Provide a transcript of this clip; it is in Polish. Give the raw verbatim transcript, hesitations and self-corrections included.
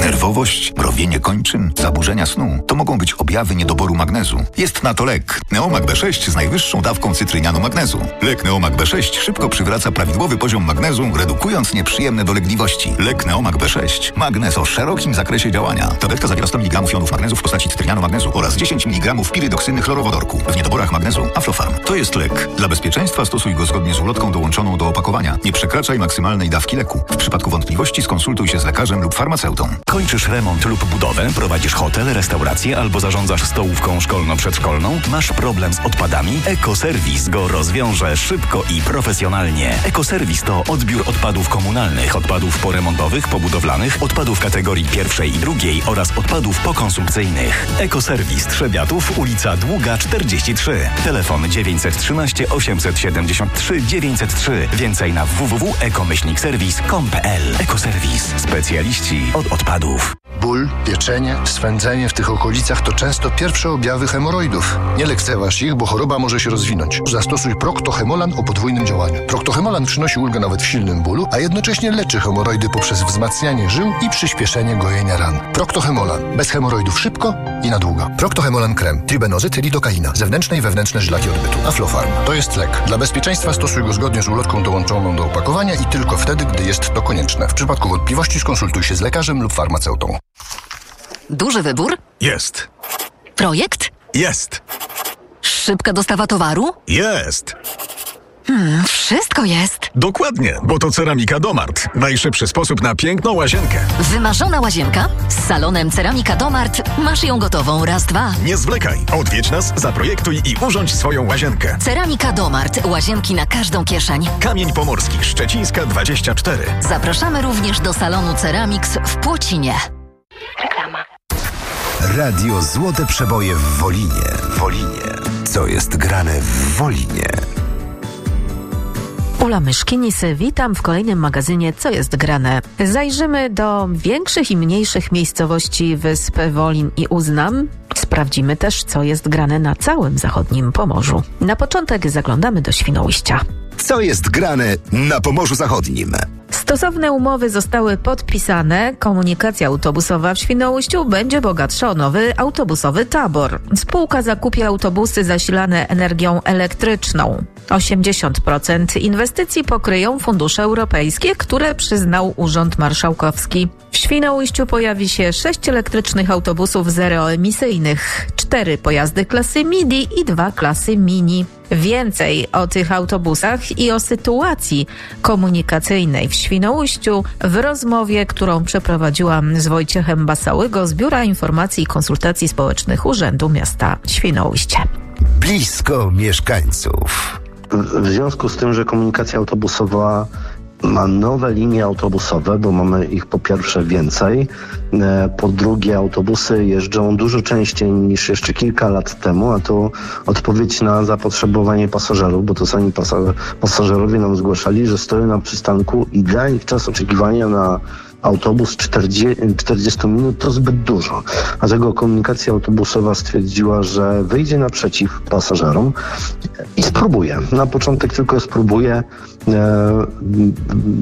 Nerwowość, mrowienie kończyn, zaburzenia snu to mogą być objawy niedoboru magnezu. Jest na to lek. Neomag B sześć z najwyższą dawką cytrynianu magnezu. Lek Neomag B sześć szybko przywraca prawidłowy poziom magnezu, redukując nieprzyjemne dolegliwości. Lek Neomag B sześć. Magnez o szerokim zakresie działania. Tabletka zawiera sto miligramów jonów magnezu w postaci cytrynianu magnezu oraz dziesięć miligramów pirydoksyny chlorowodorku. W niedoborach magnezu Aflofarm. To jest lek. Dla bezpieczeństwa stosuj go zgodnie z ulotką dołączoną do opakowania. Nie przekraczaj maksymalnej dawki leku. W przypadku wątpliwości skonsultuj się z lekarzem lub farmaceutą. Kończysz remont lub budowę, prowadzisz hotel, restaurację albo zarządzasz stołówką szkolno-przedszkolną? Masz problem z odpadami? Ekoserwis go rozwiąże szybko i profesjonalnie. Ekoserwis to odbiór odpadów komunalnych, odpadów poremontowych, pobudowlanych, odpadów kategorii pierwszej i drugiej oraz odpadów pokonsumpcyjnych. Ekoserwis Trzebiatów, ulica Długa czterdzieści trzy. Telefon dziewięćset trzynaście osiemset siedemdziesiąt trzy dziewięćset trzy. Więcej na w w w kropka eko myślnik serwis kropka com kropka p l. Ekoserwis. Specjaliści od odpadów. Ból, pieczenie, swędzenie w tych okolicach to często pierwsze objawy hemoroidów. Nie lekceważ ich, bo choroba może się rozwinąć. Zastosuj Procto-Hemolan o podwójnym działaniu. Procto-Hemolan przynosi ulgę nawet w silnym bólu, a jednocześnie leczy hemoroidy poprzez wzmacnianie żył i przyspieszenie gojenia ran. Procto-Hemolan. Bez hemoroidów szybko i na długo. Procto-Hemolan krem. Tribenozyt, lidokaina. Zewnętrzne i wewnętrzne żylaki odbytu. Aflofarm. To jest lek. Dla bezpieczeństwa stosuj go zgodnie z ulotką dołączoną do opakowania i tylko wtedy, gdy jest to konieczne. W przypadku wątpliwości skonsultuj się z lekarzem lub farmaceutą. Duży wybór? Jest. Projekt? Jest. Szybka dostawa towaru? Jest. Hmm, wszystko jest. Dokładnie, bo to Ceramika Domart. Najszybszy sposób na piękną łazienkę. Wymarzona łazienka? Z salonem Ceramika Domart masz ją gotową raz, dwa. Nie zwlekaj. Odwiedź nas, zaprojektuj i urządź swoją łazienkę. Ceramika Domart. Łazienki na każdą kieszeń. Kamień Pomorski, Szczecińska dwadzieścia cztery. Zapraszamy również do salonu Ceramix w Płocinie. Reklama. Radio Złote Przeboje w Wolinie. Wolinie. Co jest grane w Wolinie? Ula Myszkinis, witam w kolejnym magazynie Co jest grane. Zajrzymy do większych i mniejszych miejscowości wysp Wolin i Uznam. Sprawdzimy też, co jest grane na całym zachodnim Pomorzu. Na początek zaglądamy do Świnoujścia. Co jest grane na Pomorzu Zachodnim? Stosowne umowy zostały podpisane. Komunikacja autobusowa w Świnoujściu będzie bogatsza o nowy autobusowy tabor. Spółka zakupi autobusy zasilane energią elektryczną. osiemdziesiąt procent inwestycji pokryją fundusze europejskie, które przyznał Urząd Marszałkowski. W Świnoujściu pojawi się sześć elektrycznych autobusów zeroemisyjnych, cztery pojazdy klasy Midi i dwa klasy Mini. Więcej o tych autobusach i o sytuacji komunikacyjnej w Świnoujściu w rozmowie, którą przeprowadziłam z Wojciechem Basałygo z Biura Informacji i Konsultacji Społecznych Urzędu Miasta Świnoujście. Blisko mieszkańców. W związku z tym, że komunikacja autobusowa ma nowe linie autobusowe, bo mamy ich po pierwsze więcej, po drugie autobusy jeżdżą dużo częściej niż jeszcze kilka lat temu, a to odpowiedź na zapotrzebowanie pasażerów, bo to sami pasażerowie nam zgłaszali, że stoją na przystanku i dla nich czas oczekiwania na autobus czterdzieści minut to zbyt dużo. Dlatego komunikacja autobusowa stwierdziła, że wyjdzie naprzeciw pasażerom i spróbuje. Na początek tylko spróbuje.